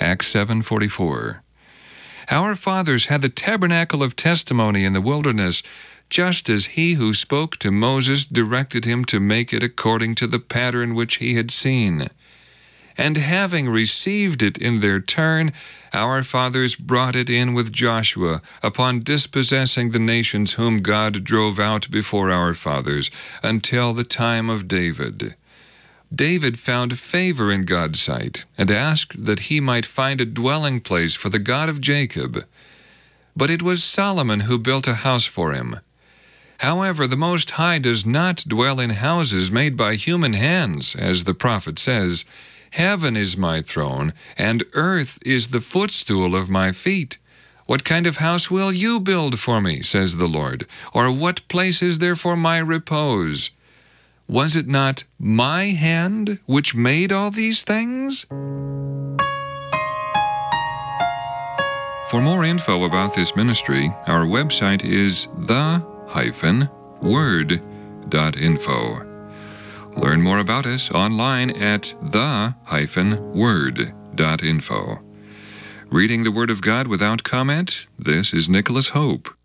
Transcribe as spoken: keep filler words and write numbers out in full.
Acts seven forty-four. Our fathers had the tabernacle of testimony in the wilderness, just as he who spoke to Moses directed him to make it according to the pattern which he had seen. And having received it in their turn, our fathers brought it in with Joshua, upon dispossessing the nations whom God drove out before our fathers, until the time of David. David found favor in God's sight, and asked that he might find a dwelling place for the God of Jacob. But it was Solomon who built a house for him. However, the Most High does not dwell in houses made by human hands, as the prophet says, "Heaven is my throne, and earth is the footstool of my feet. What kind of house will you build for me, says the Lord, or what place is there for my repose? Was it not my hand which made all these things?" For more info about this ministry, our website is the word dot info. Learn more about us online at the word dot info. Reading the Word of God without comment, this is Nicholas Hope.